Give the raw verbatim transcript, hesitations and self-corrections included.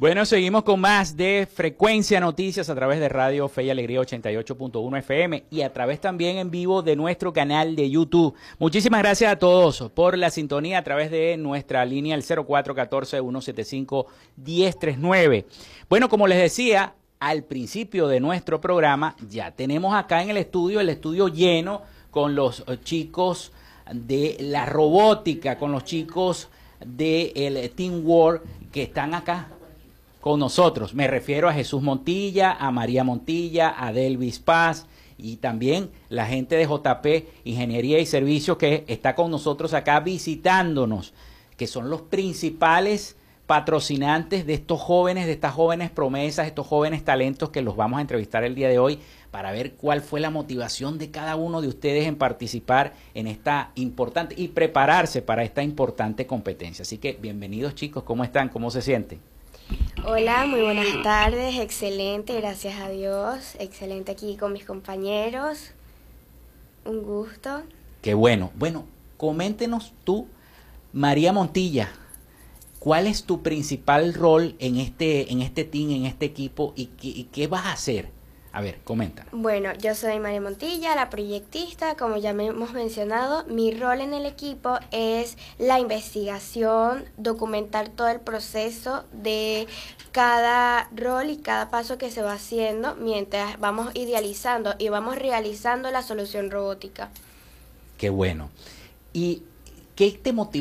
Bueno, seguimos con más de Frecuencia Noticias a través de Radio Fe y Alegría ochenta y ocho punto uno F M y a través también en vivo de nuestro canal de YouTube. Muchísimas gracias a todos por la sintonía a través de nuestra línea el cero cuatro uno cuatro, uno siete cinco, uno cero tres nueve. Bueno, como les decía al principio de nuestro programa, ya tenemos acá en el estudio, el estudio lleno con los chicos de la robótica, con los chicos del Teamwork que están acá con nosotros. Me refiero a Jesús Montilla, a María Montilla, a Delvis Paz y también la gente de J P Ingeniería y Servicios que está con nosotros acá visitándonos, que son los principales patrocinantes de estos jóvenes, de estas jóvenes promesas, estos jóvenes talentos que los vamos a entrevistar el día de hoy para ver cuál fue la motivación de cada uno de ustedes en participar en esta importante y prepararse para esta importante competencia. Así que bienvenidos chicos, ¿cómo están? ¿Cómo se sienten? Hola, muy buenas tardes, excelente, gracias a Dios, excelente aquí con mis compañeros, un gusto. Qué bueno. Bueno, coméntenos tú, María Montilla, ¿cuál es tu principal rol en este, en este team, en este equipo y qué, y qué vas a hacer? A ver, comenta. Bueno, yo soy María Montilla, la proyectista. Como ya me hemos mencionado, mi rol en el equipo es la investigación, documentar todo el proceso de cada rol y cada paso que se va haciendo mientras vamos idealizando y vamos realizando la solución robótica. Qué bueno. ¿Y qué te motivó